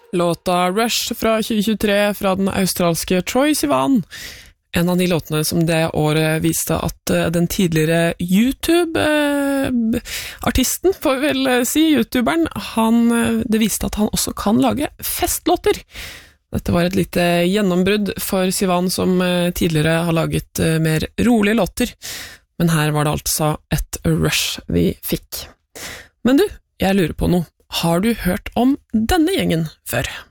Låta Rush fra 2023 fra den australske Troye Sivan. En av de låtene som det året viste at den tidligere YouTube-artisten, får vi vel si, YouTuberen, det viste at han også kan lage festlåter. Dette var et lite gjennombrudd for Sivan som tidligere har laget mer rolige låter. Men her var det altså et Rush vi fikk. Men du, jeg lurer på noe. Har du hørt om denne gjengen før?